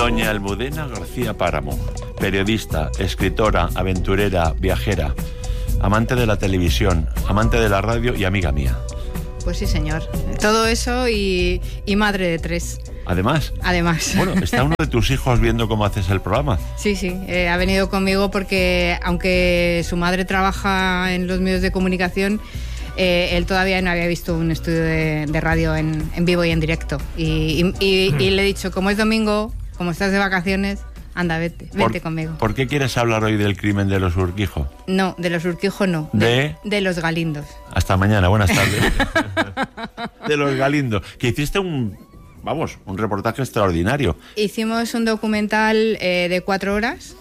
Doña Almudena García Páramo, periodista, escritora, aventurera, viajera, amante de la televisión, amante de la radio y amiga mía. Pues sí, señor. Todo eso y madre de 3. Además. Bueno, está uno de tus hijos viendo cómo haces el programa. Sí, ha venido conmigo porque, aunque su madre trabaja en los medios de comunicación, él todavía no había visto un estudio de radio en vivo y en directo. Y le he dicho, como es domingo, como estás de vacaciones, anda, vete conmigo. ¿Por qué quieres hablar hoy del crimen de los Urquijo? No, de los Urquijo no. ¿De los Galindos. Hasta mañana, buenas tardes. De los Galindos. Que hiciste un reportaje extraordinario. Hicimos un documental de 4 horas,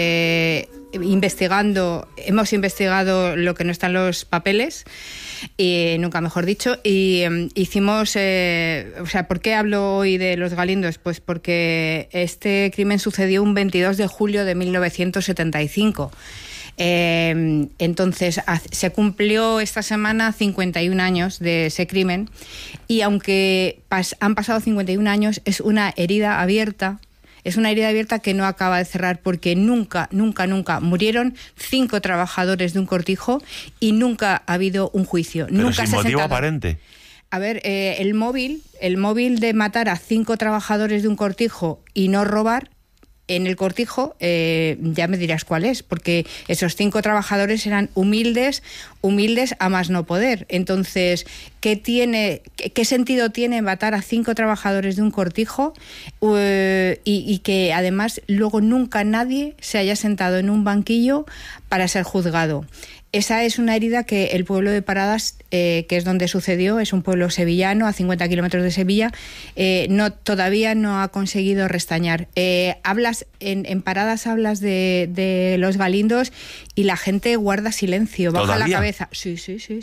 hemos investigado lo que no está en los papeles, y nunca mejor dicho, y hicimos, ¿por qué hablo hoy de los Galindos? Pues porque este crimen sucedió un 22 de julio de 1975. Entonces se cumplió esta semana 51 años de ese crimen, y aunque han pasado 51 años, es una herida abierta. Es una herida abierta que no acaba de cerrar, porque nunca murieron 5 trabajadores de un cortijo y nunca ha habido un juicio. Pero nunca sin motivo aparente. A ver, el móvil de matar a 5 trabajadores de un cortijo y no robar en el cortijo, ya me dirás cuál es, porque esos 5 trabajadores eran humildes a más no poder. Entonces, ¿qué sentido tiene matar a 5 trabajadores de un cortijo y que además luego nunca nadie se haya sentado en un banquillo para ser juzgado? Esa es una herida que el pueblo de Paradas, que es donde sucedió, es un pueblo sevillano a 50 kilómetros de Sevilla, todavía no ha conseguido restañar. En Paradas hablas de los Galindos y la gente guarda silencio, baja ¿Todavía? la cabeza. Sí.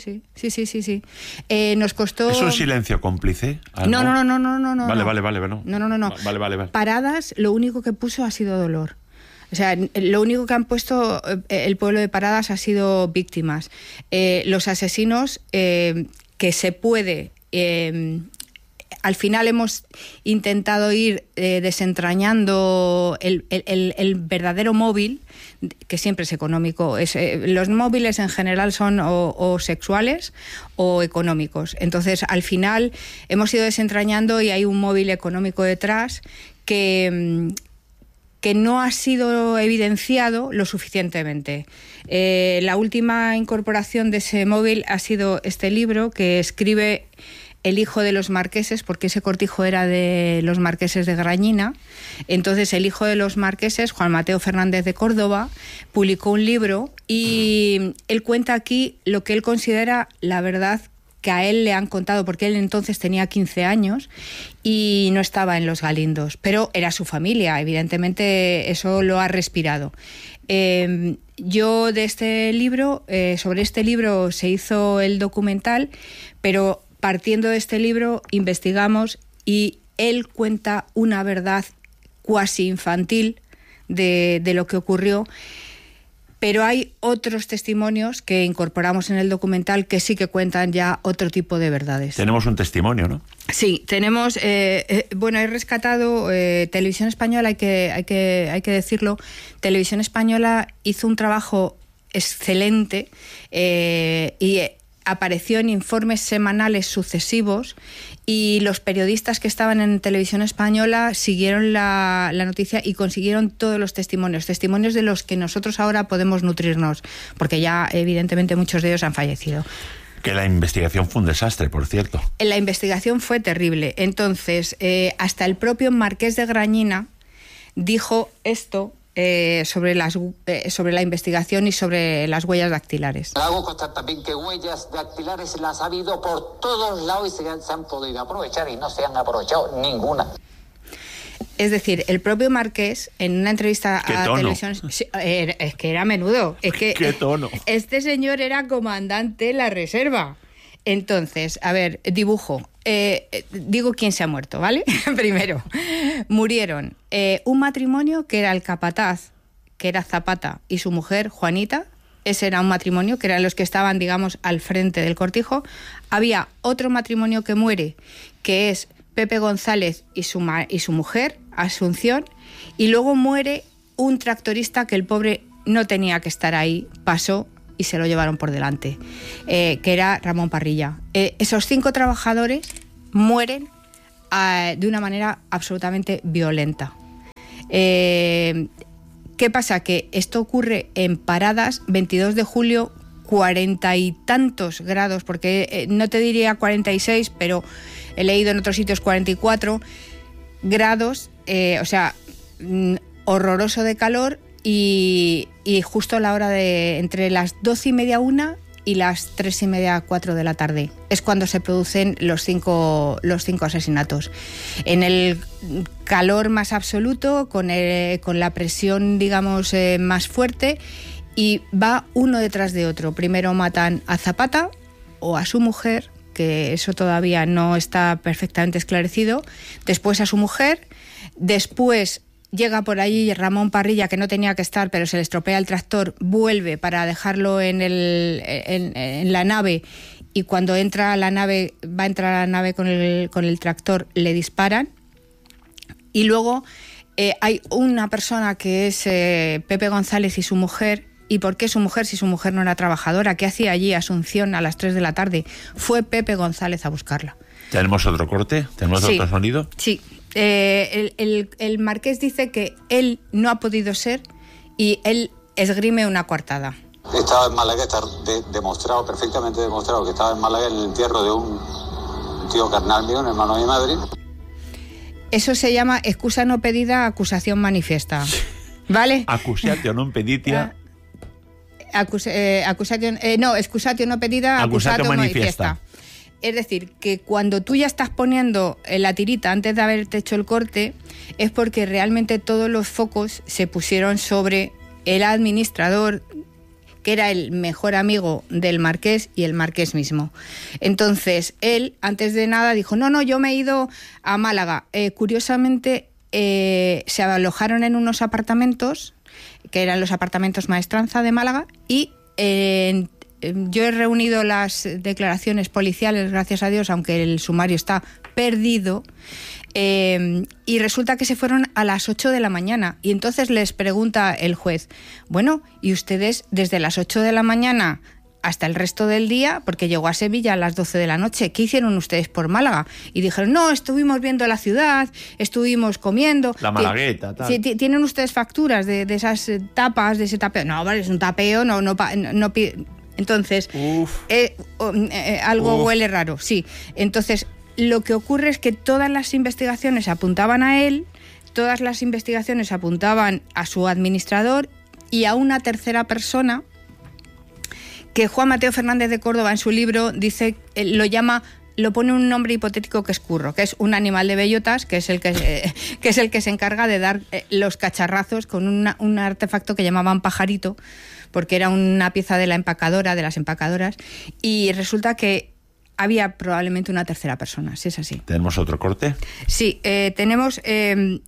Nos costó... ¿Es un silencio cómplice? ¿Algo? No. Vale. No. Vale. Paradas, lo único que puso ha sido dolor. O sea, lo único que han puesto el pueblo de Paradas ha sido víctimas. Los asesinos, que se puede... al final hemos intentado ir desentrañando el verdadero móvil, que siempre es económico. Los móviles en general son o sexuales o económicos. Entonces, al final hemos ido desentrañando y hay un móvil económico detrás que no ha sido evidenciado lo suficientemente. La última incorporación de ese móvil ha sido este libro que escribe el hijo de los marqueses, porque ese cortijo era de los marqueses de Grañina. Entonces el hijo de los marqueses, Juan Mateo Fernández de Córdoba, publicó un libro y él cuenta aquí lo que él considera la verdad que a él le han contado, porque él entonces tenía 15 años y no estaba en los Galindos, pero era su familia, evidentemente eso lo ha respirado. Yo de este libro, sobre este libro se hizo el documental, pero partiendo de este libro investigamos y él cuenta una verdad cuasi infantil de lo que ocurrió. Pero hay otros testimonios que incorporamos en el documental que sí que cuentan ya otro tipo de verdades. Tenemos un testimonio, ¿no? Sí, tenemos... he rescatado Televisión Española, hay que decirlo. Televisión Española hizo un trabajo excelente y apareció en informes semanales sucesivos, y los periodistas que estaban en Televisión Española siguieron la noticia y consiguieron todos los testimonios de los que nosotros ahora podemos nutrirnos, porque ya evidentemente muchos de ellos han fallecido. Que la investigación fue un desastre, por cierto. La investigación fue terrible. Entonces, hasta el propio Marqués de Grañina dijo esto sobre la investigación y sobre las huellas dactilares. Hago constar también que huellas dactilares las ha habido por todos lados y se han podido aprovechar, y no se han aprovechado ninguna. Es decir, el propio Marqués, en una entrevista ¿Qué a tono? televisión... Es que era menudo. ¿Qué tono? Este señor era comandante de la reserva. Entonces, a ver, dibujo. Digo quién se ha muerto, ¿vale? Primero, murieron un matrimonio que era el capataz, que era Zapata, y su mujer, Juanita. Ese era un matrimonio que eran los que estaban, digamos, al frente del cortijo. Había otro matrimonio que muere, que es Pepe González y su mujer, Asunción, y luego muere un tractorista que el pobre no tenía que estar ahí, pasó y se lo llevaron por delante, que era Ramón Parrilla. Esos 5 trabajadores mueren de una manera absolutamente violenta. ¿Qué pasa? Que esto ocurre en Paradas, 22 de julio, 40 y tantos grados, porque no te diría 46, pero he leído en otros sitios 44 grados, o sea, horroroso de calor, y justo a la hora de entre las 12:30, 1 y las 3:30, 4 de la tarde es cuando se producen los cinco asesinatos. En el calor más absoluto, con la presión, digamos, más fuerte, y va uno detrás de otro. Primero matan a Zapata o a su mujer, que eso todavía no está perfectamente esclarecido, después a su mujer, después llega por allí Ramón Parrilla, que no tenía que estar, pero se le estropea el tractor, vuelve para dejarlo en la nave, y cuando va a entrar a la nave con el tractor, le disparan. Y luego hay una persona que es Pepe González y su mujer. ¿Y por qué su mujer si su mujer no era trabajadora? ¿Qué hacía allí Asunción a las 3 de la tarde? Fue Pepe González a buscarla. ¿Tenemos otro corte? ¿Tenemos otro sonido? Sí. El marqués dice que él no ha podido ser, y él esgrime una coartada. Estaba en Málaga, está perfectamente demostrado que estaba en Málaga en el entierro de un tío carnal mío, un hermano de mi madre. Eso se llama excusa no pedida, acusación manifiesta. ¿Vale? Accusatio non peditia. Excusatio no pedida, accusatio manifiesta. Es decir, que cuando tú ya estás poniendo la tirita antes de haberte hecho el corte, es porque realmente todos los focos se pusieron sobre el administrador, que era el mejor amigo del marqués y el marqués mismo. Entonces, él, antes de nada, dijo, no, yo me he ido a Málaga. Curiosamente, se alojaron en unos apartamentos, que eran los apartamentos Maestranza de Málaga, y yo he reunido las declaraciones policiales, gracias a Dios, aunque el sumario está perdido, y resulta que se fueron a las 8 de la mañana. Y entonces les pregunta el juez, bueno, ¿y ustedes desde las 8 de la mañana hasta el resto del día, porque llegó a Sevilla a las 12 de la noche, ¿qué hicieron ustedes por Málaga? Y dijeron, no, estuvimos viendo la ciudad, estuvimos comiendo. La Malagueta, tal. ¿Tienen ustedes facturas de esas tapas, de ese tapeo? No, vale, es un tapeo, no. Entonces, algo huele raro, sí. Entonces, lo que ocurre es que todas las investigaciones apuntaban a él, todas las investigaciones apuntaban a su administrador y a una tercera persona que Juan Mateo Fernández de Córdoba en su libro dice, lo pone un nombre hipotético, que es Curro, que es un animal de bellotas, que es el que se encarga de dar los cacharrazos con un artefacto que llamaban pajarito, porque era una pieza de las empacadoras, y resulta que había probablemente una tercera persona, si es así. ¿Tenemos otro corte? Sí, tenemos el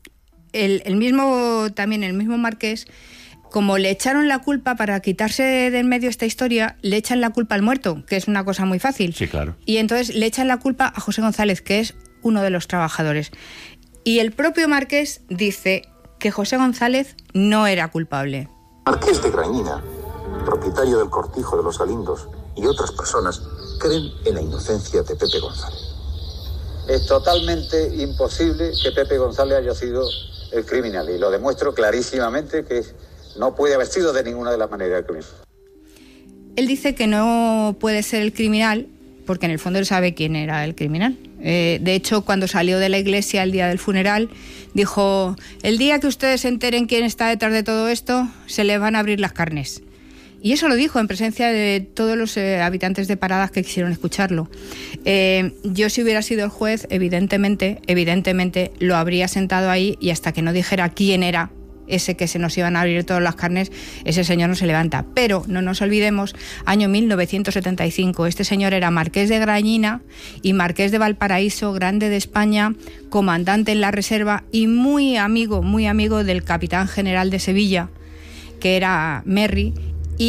mismo marqués. Como le echaron la culpa, para quitarse de en medio esta historia, le echan la culpa al muerto, que es una cosa muy fácil. Sí, claro. Y entonces le echan la culpa a José González, que es uno de los trabajadores. Y el propio marqués dice que José González no era culpable. Marqués de Grañina, propietario del Cortijo de los Galindos, y otras personas creen en la inocencia de Pepe González. Es totalmente imposible que Pepe González haya sido el criminal, y lo demuestro clarísimamente que no puede haber sido de ninguna de las maneras el criminal. Él dice que no puede ser el criminal porque en el fondo él sabe quién era el criminal. De hecho, cuando salió de la iglesia el día del funeral, dijo, el día que ustedes se enteren quién está detrás de todo esto, se les van a abrir las carnes. Y eso lo dijo en presencia de todos los habitantes de Paradas que quisieron escucharlo. Yo, si hubiera sido el juez, evidentemente lo habría sentado ahí, y hasta que no dijera quién era ese que se nos iban a abrir todas las carnes, ese señor no se levanta. Pero no nos olvidemos, año 1975, este señor era marqués de Grañina y marqués de Valparaíso, grande de España, comandante en la reserva y muy amigo del capitán general de Sevilla, que era Merry, y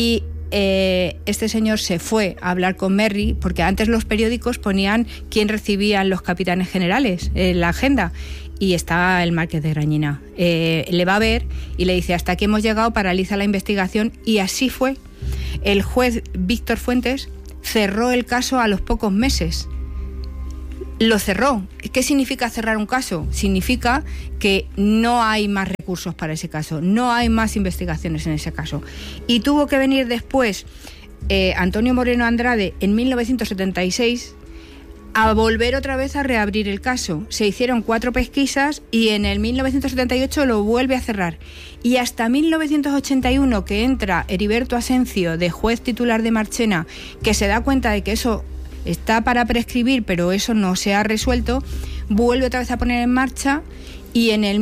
este señor se fue a hablar con Merry, porque antes los periódicos ponían quién recibían los capitanes generales en la agenda, y está el Marqués de Grañina. Le va a ver y le dice: hasta aquí hemos llegado, paraliza la investigación, y así fue. El juez Víctor Fuentes cerró el caso a los pocos meses. Lo cerró. ¿Qué significa cerrar un caso? Significa que no hay más recursos para ese caso, no hay más investigaciones en ese caso. Y tuvo que venir después Antonio Moreno Andrade en 1976 a volver otra vez a reabrir el caso. Se hicieron 4 pesquisas y en el 1978 lo vuelve a cerrar. Y hasta 1981, que entra Heriberto Asencio, de juez titular de Marchena, que se da cuenta de que eso está para prescribir, pero eso no se ha resuelto, vuelve otra vez a poner en marcha, y en el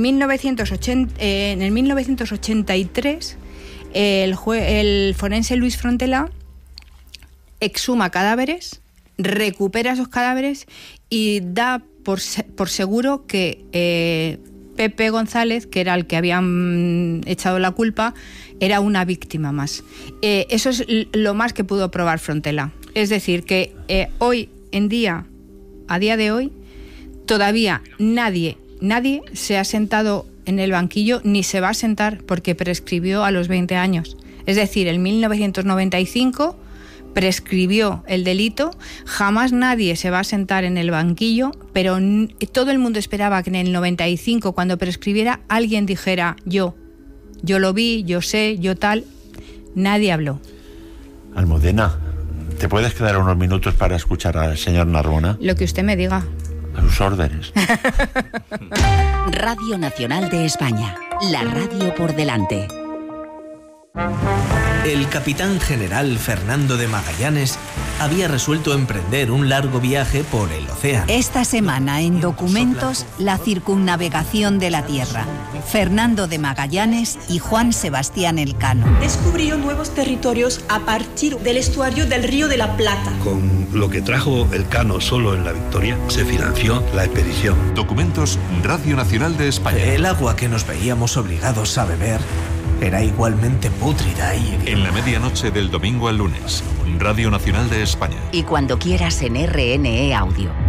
1983 el forense Luis Frontela exhuma cadáveres, recupera esos cadáveres y da por seguro que Pepe González, que era el que habían echado la culpa, era una víctima más. Eso es lo más que pudo probar Frontela. Es decir, que hoy en día, a día de hoy, todavía nadie se ha sentado en el banquillo ni se va a sentar, porque prescribió a los 20 años. Es decir, en 1995 prescribió el delito, jamás nadie se va a sentar en el banquillo, pero todo el mundo esperaba que en el 95, cuando prescribiera, alguien dijera: yo lo vi, yo sé, yo tal. Nadie habló. Almudena, ¿te puedes quedar unos minutos para escuchar al señor Narbona? Lo que usted me diga. A sus órdenes. Radio Nacional de España, la radio por delante. El capitán general Fernando de Magallanes había resuelto emprender un largo viaje por el océano. Esta semana en Documentos, la circunnavegación de la Tierra. Fernando de Magallanes y Juan Sebastián Elcano. Descubrió nuevos territorios a partir del estuario del Río de la Plata. Con lo que trajo Elcano solo en la Victoria, se financió la expedición. Documentos, Radio Nacional de España. El agua que nos veíamos obligados a beber era igualmente pútrida y... En la medianoche del domingo al lunes, Radio Nacional de España. Y cuando quieras en RNE Audio.